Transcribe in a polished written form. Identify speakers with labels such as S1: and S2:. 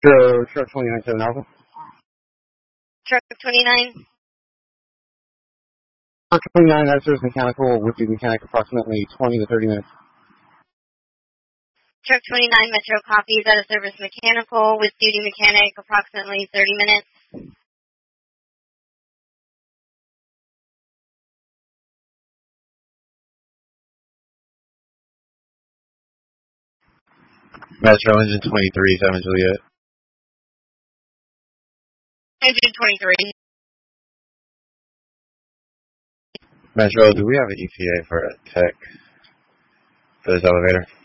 S1: Truck 29 Alpha.
S2: Truck 29.
S1: Truck 29, that serves mechanical, with the mechanic approximately 20 to 30 minutes.
S2: Truck 29 Metro copies out of service mechanical with duty mechanic approximately 30 minutes.
S3: Metro engine 23, 7 Juliet.
S2: Engine 23.
S3: Metro, do we have an ETA for a tech for this elevator?